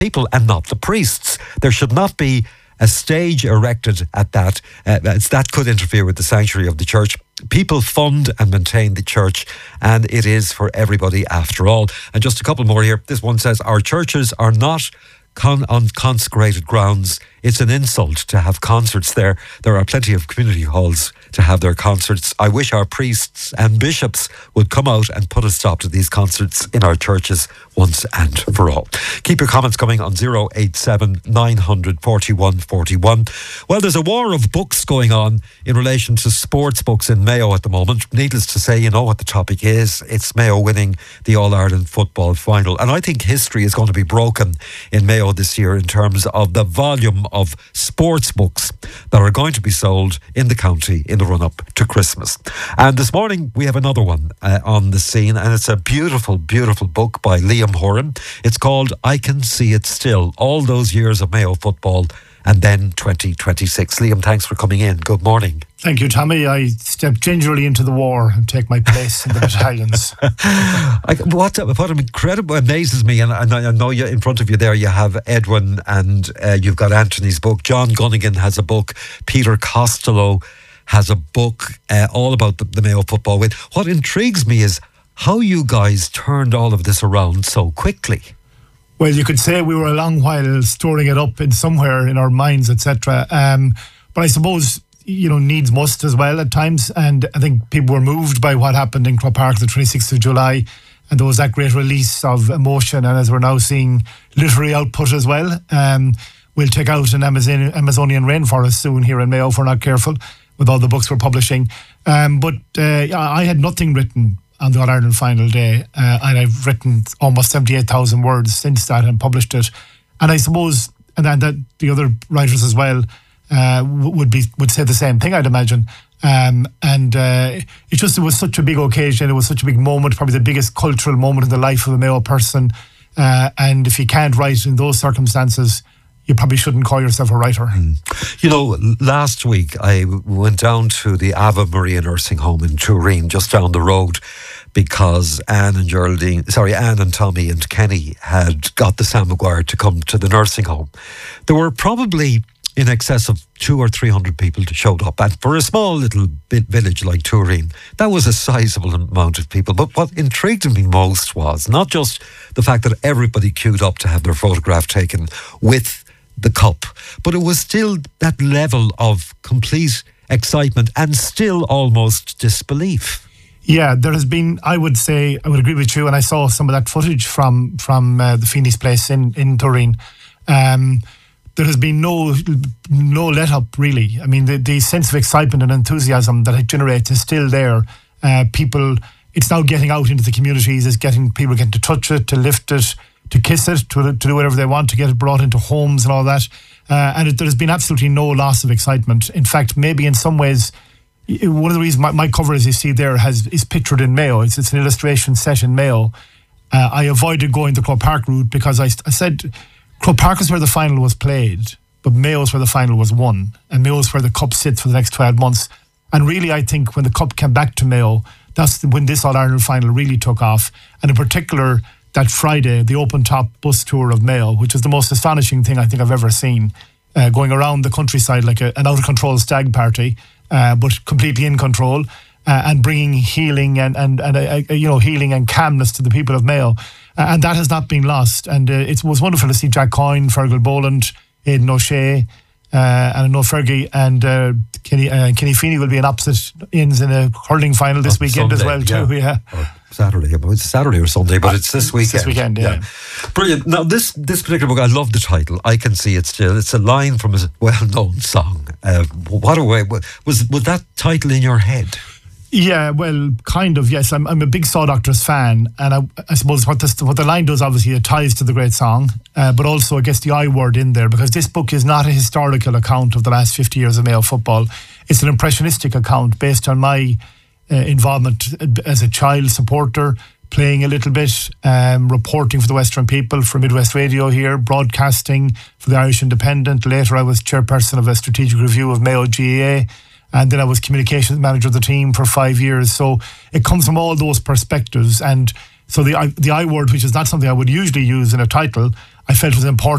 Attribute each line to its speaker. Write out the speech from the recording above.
Speaker 1: people and not the priests. There should not be a stage erected at that. That could interfere with the sanctuary of the church. People fund and maintain the church, and it is for everybody after all. And just a couple more here. This one says, our churches are not on consecrated grounds. It's an insult to have concerts there. There are plenty of community halls to have their concerts. I wish our priests and bishops would come out and put a stop to these concerts in our churches once and for all. Keep your comments coming on 087 900 41 41. Well, there's a war of books going on in relation to sports books in Mayo at the moment. Needless to say, you know what the topic is. It's Mayo winning the All-Ireland football final. And I think history is going to be broken in Mayo this year in terms of the volume of sports books that are going to be sold in the county in the run-up to Christmas. And this morning we have another one on the scene, and it's a beautiful, beautiful book by Liam Horan. It's called I Can See It Still, All Those Years of Mayo Football and then 2026. Liam, thanks for coming in. Good morning.
Speaker 2: Thank you, Tommy. I step gingerly into the war and take my place in the battalions.
Speaker 1: What amazes me, and I know you, in front of you there you have Edwin, and you've got Anthony's book. John Gunnigan has a book. Peter Costello has a book all about the Mayo football win. What intrigues me is how you guys turned all of this around so quickly.
Speaker 2: Well, you could say we were a long while storing it up in somewhere in our minds, etc. But I suppose, you know, needs must as well at times. And I think people were moved by what happened in Croke Park the 26th of July. And there was that great release of emotion. And as we're now seeing literary output as well, we'll take out an Amazonian rainforest soon here in Mayo if we're not careful with all the books we're publishing. But I had nothing written on the All-Ireland final day, and I've written almost 78,000 words since that and published it. And I suppose, and that the other writers as well would say the same thing, I'd imagine. It was such a big occasion. It was such a big moment, probably the biggest cultural moment in the life of a Mayo person. And if you can't write in those circumstances, you probably shouldn't call yourself a writer.
Speaker 1: You know, last week I went down to the Ave Maria nursing home in Turin, just down the road, because Anne and Tommy and Kenny had got the Sam Maguire to come to the nursing home. There were probably in excess of 200 or 300 people that showed up, and for a small little village like Turin, that was a sizable amount of people. But what intrigued me most was not just the fact that everybody queued up to have their photograph taken with the cup, but it was still that level of complete excitement and still almost disbelief.
Speaker 2: Yeah, there has been, I would agree with you, and I saw some of that footage from the Feeney's place in Turin. There has been no let up, really. I mean, the sense of excitement and enthusiasm that it generates is still there. People, it's now getting out into the communities, it's people getting to touch it, to lift it, to kiss it, to do whatever they want, to get it brought into homes and all that. And there has been absolutely no loss of excitement. In fact, maybe in some ways, one of the reasons my cover, as you see there, is pictured in Mayo. It's an illustration set in Mayo. I avoided going the Croke Park route because I said Croke Park is where the final was played, but Mayo is where the final was won. And Mayo is where the cup sits for the next 12 months. And really, I think when the cup came back to Mayo, that's when this All-Ireland final really took off. And in particular, that Friday, the open-top bus tour of Mayo, which is the most astonishing thing I think I've ever seen, going around the countryside like an out-of-control stag party, but completely in control, and bringing healing and healing and calmness to the people of Mayo. And that has not been lost. And it was wonderful to see Jack Coyne, Fergal Boland, Aidan O'Shea, and I know Fergie and Kenny Feeney will be in opposite ends in a hurling final this weekend Sunday, as well too. Yeah.
Speaker 1: Saturday. It's Saturday or Sunday, but it's this weekend.
Speaker 2: This weekend, yeah.
Speaker 1: Brilliant. Now, this particular book, I love the title. I Can See It Still. It's a line from a well-known song. What a way. Was that title in your head?
Speaker 2: Yeah, well, kind of, yes. I'm a big Saw Doctors fan, and I suppose what the line does, obviously, it ties to the great song, but also it gets the I word in there, because this book is not a historical account of the last 50 years of Mayo football. It's an impressionistic account based on my involvement as a child supporter, playing a little bit, reporting for the Western People for Midwest Radio here, broadcasting for the Irish Independent. Later I was chairperson of a strategic review of Mayo GAA, and then I was communications manager of the team for 5 years. So it comes from all those perspectives. And so the I word, which is not something I would usually use in a title, I felt was important